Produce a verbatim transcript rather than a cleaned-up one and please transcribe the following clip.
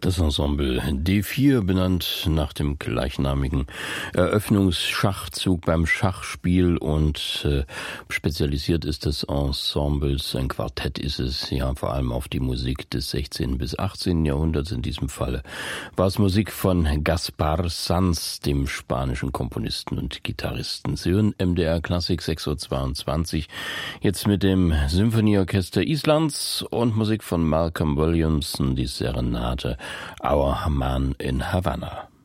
Das Ensemble D vier, benannt nach dem gleichnamigen Eröffnungsschachzug beim Schachspiel, und äh, spezialisiert ist das Ensemble, ein Quartett ist es, ja, vor allem auf die Musik des sechzehnten bis achtzehnten Jahrhunderts. In diesem Falle war es Musik von Gaspar Sanz, dem spanischen Komponisten und Gitarristen. Sie hören M D R Klassik, sechs Uhr zweiundzwanzig, jetzt mit dem Symphonieorchester Islands und Musik von Malcolm Williamson, die Serenade Our Man in Havana.